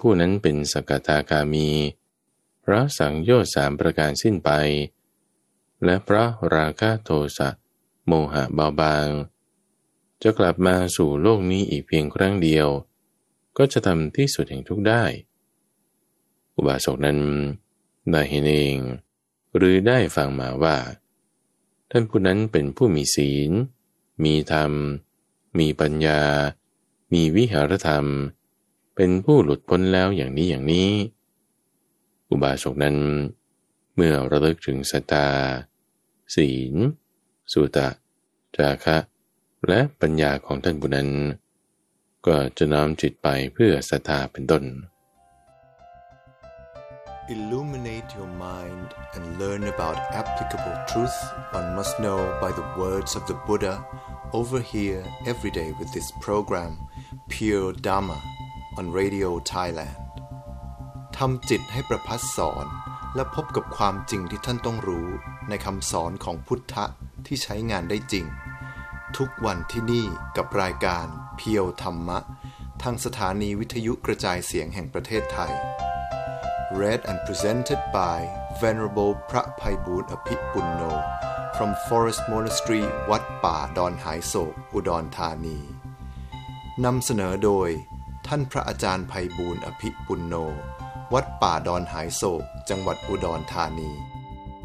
ผู้นั้นเป็นสกทาคามีเพราะสังโยชน์3ประการสิ้นไปและเพราะราคะโทสะโมหะเบาบางจะกลับมาสู่โลกนี้อีกเพียงครั้งเดียวก็จะทำที่สุดแห่งทุกข์ได้อุบาสกนั้นได้เห็นเองหรือได้ฟังมาว่าท่านผู้นั้นเป็นผู้มีศีลมีธรรมมีปัญญามีวิหารธรรมเป็นผู้หลุดพ้นแล้วอย่างนี้อย่างนี้อุบาสกนั้นเมื่อระลึกถึงศรัทธาศีลสุตะจาคะและปัญญาของท่านผู้นั้นก็จะน้อมจิตไปเพื่อศรัทธาเป็นต้น Illuminate your mind and learn about applicable truth one must know by the words of the Buddha over here every day with this program Pure Dhamma on Radio Thailand ทำจิตให้ประภัสสอนและพบกับความจริงที่ท่านต้องรู้ในคำสอนของพุทธะที่ใช้งานได้จริงทุกวันที่นี่กับรายการเพียวธรรมะทางสถานีวิทยุกระจายเสียงแห่งประเทศไทย Read and presented by Venerable พระไพบูลย์อภิปุณโญ from Forest Monastery วัดป่าดอนหายโศกอุดรธานีนำเสนอโดยท่านพระอาจารย์ไพบูลย์อภิปุณโญวัดป่าดอนหายโศกจังหวัดอุดรธานี